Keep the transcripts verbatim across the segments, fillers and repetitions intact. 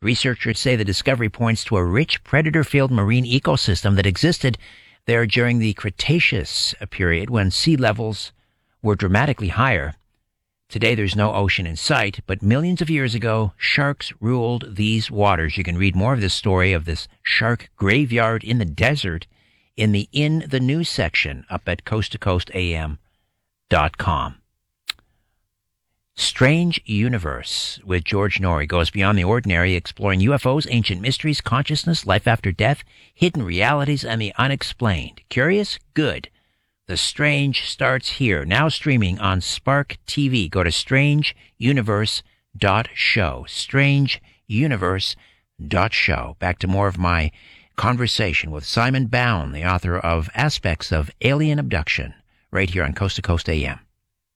Researchers say the discovery points to a rich predator-filled marine ecosystem that existed there during the Cretaceous period when sea levels were dramatically higher. Today there's no ocean in sight, but millions of years ago, sharks ruled these waters. You can read more of this story of this shark graveyard in the desert in the In the News section up at coast to coast a m dot com. Strange Universe with George Noory goes beyond the ordinary, exploring U F Os, ancient mysteries, consciousness, life after death, hidden realities, and the unexplained. Curious? Good. The Strange starts here, now streaming on Spark T V. Go to strange universe dot show. strange universe dot show. Back to more of my conversation with Simon Bown, the author of Aspects of Alien Abduction, right here on Coast to Coast A M.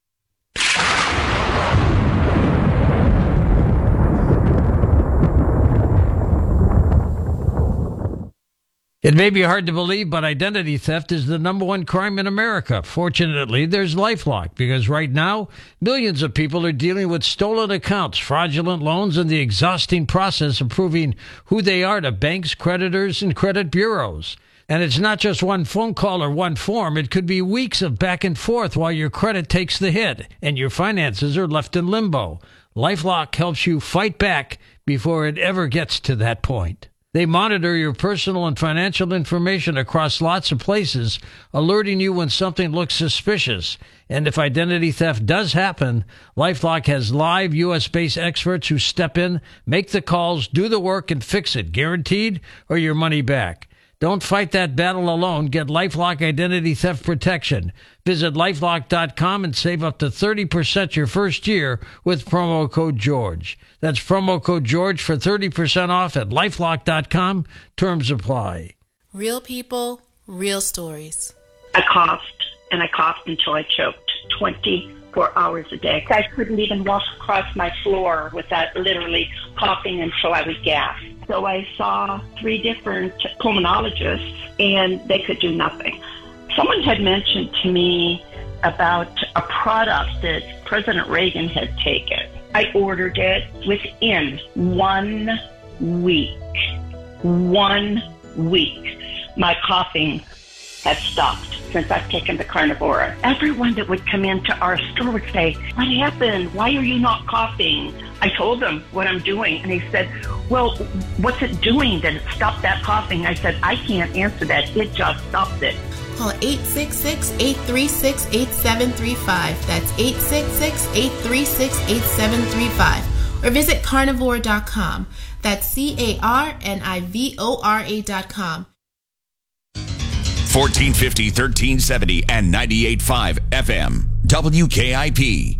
It may be hard to believe, but identity theft is the number one crime in America. Fortunately, there's LifeLock, because right now, millions of people are dealing with stolen accounts, fraudulent loans, and the exhausting process of proving who they are to banks, creditors, and credit bureaus. And it's not just one phone call or one form. It could be weeks of back and forth while your credit takes the hit and your finances are left in limbo. LifeLock helps you fight back before it ever gets to that point. They monitor your personal and financial information across lots of places, alerting you when something looks suspicious. And if identity theft does happen, LifeLock has live U S-based experts who step in, make the calls, do the work, and fix it, guaranteed, or your money back. Don't fight that battle alone. Get LifeLock Identity Theft Protection. Visit lifelock dot com and save up to thirty percent your first year with promo code George. That's promo code George for thirty percent off at lifelock dot com. Terms apply. Real people, real stories. I coughed, and I coughed until I choked twenty-four hours a day. I couldn't even walk across my floor without literally coughing until I would gasp. So I saw three different pulmonologists, and they could do nothing. Someone had mentioned to me about a product that President Reagan had taken. I ordered it within one week. One week. My coughing has stopped since I've taken the Carnivora. Everyone that would come into our store would say, "What happened? Why are you not coughing?" I told them what I'm doing, and he said, "Well, what's it doing that it stopped that coughing?" I said, "I can't answer that. It just stopped it." Call eight six six, eight three six, eight seven three five. That's eight six six, eight three six, eight seven three five. Or visit carnivore dot com. That's C A R N I V O R A dot com. fourteen fifty, thirteen seventy, and ninety-eight point five F M. W K I P.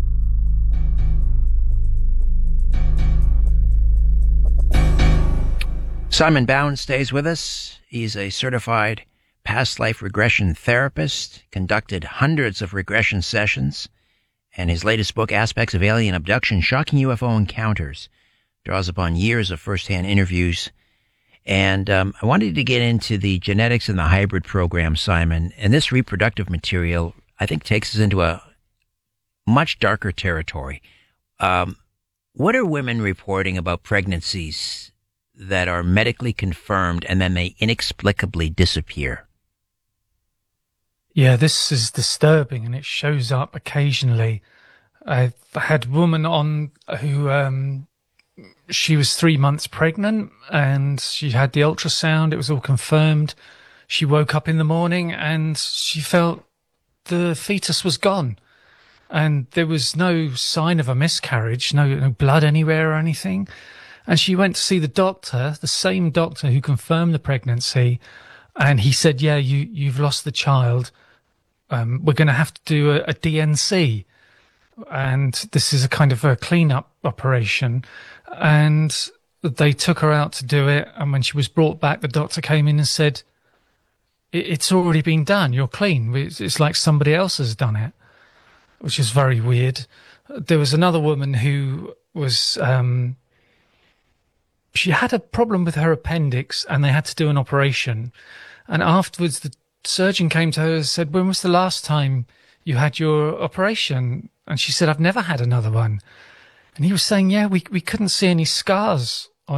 Simon Bown stays with us. He's a certified past life regression therapist, conducted hundreds of regression sessions, and his latest book, Aspects of Alien Abduction, Shocking U F O Encounters, draws upon years of first-hand interviews. And um, I wanted to get into the genetics and the hybrid program, Simon, and this reproductive material, I think, takes us into a much darker territory. Um, what are women reporting about pregnancies that are medically confirmed and then they inexplicably disappear? Yeah, this is disturbing, and it shows up occasionally. I've had a woman on who, um, she was three months pregnant, and she had the ultrasound. It was all confirmed. She woke up in the morning and she felt the fetus was gone, and there was no sign of a miscarriage, no, no blood anywhere or anything. And she went to see the doctor, the same doctor who confirmed the pregnancy, and he said, yeah, you, you've lost the child. Um, we're going to have to do a, a D N C. And this is a kind of a clean-up operation. And they took her out to do it. And when she was brought back, the doctor came in and said, it's already been done. You're clean. It's, it's like somebody else has done it, which is very weird. There was another woman who was... Um, She had a problem with her appendix, and they had to do an operation. And afterwards, the surgeon came to her and said, when was the last time you had your operation? And she said, I've never had another one. And he was saying, yeah, we, we couldn't see any scars